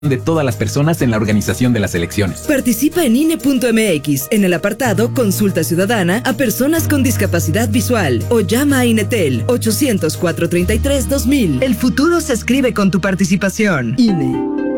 de todas las personas en la organización de las elecciones. Participa en INE.mx en el apartado Consulta Ciudadana a personas con discapacidad visual o llama a INETEL 800-433-2000. El futuro se escribe con tu participación. INE.